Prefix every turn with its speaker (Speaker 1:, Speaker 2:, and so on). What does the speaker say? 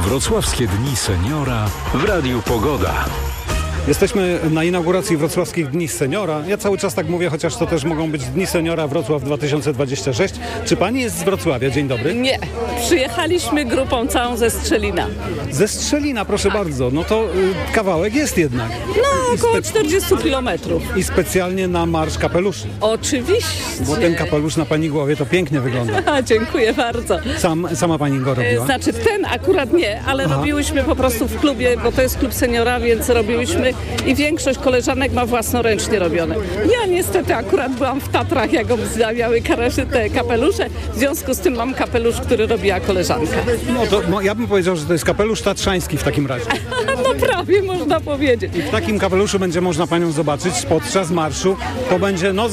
Speaker 1: Wrocławskie Dni Seniora w Radiu Pogoda.
Speaker 2: Jesteśmy na inauguracji Wrocławskich Dni Seniora. Ja cały czas tak mówię, chociaż to też mogą być Dni Seniora Wrocław 2026. Czy pani jest z Wrocławia? Dzień dobry.
Speaker 3: Nie, przyjechaliśmy grupą całą ze Strzelina.
Speaker 2: Ze Strzelina, proszę bardzo. No to kawałek jest jednak.
Speaker 3: No, około 40 kilometrów.
Speaker 2: I specjalnie na Marsz Kapeluszy.
Speaker 3: Oczywiście.
Speaker 2: Bo ten kapelusz na pani głowie to pięknie wygląda.
Speaker 3: Dziękuję bardzo.
Speaker 2: Sama pani go robiła?
Speaker 3: Znaczy ten akurat nie, ale robiłyśmy po prostu w klubie, bo to jest klub seniora, więc robiłyśmy i większość koleżanek ma własnoręcznie robione. Ja niestety akurat byłam w Tatrach, jak obstawiały te kapelusze, w związku z tym mam kapelusz, który robiła koleżanka.
Speaker 2: No ja bym powiedział, że to jest kapelusz tatrzański w takim razie.
Speaker 3: No prawie można powiedzieć.
Speaker 2: I w takim kapeluszu będzie można panią zobaczyć podczas marszu. To będzie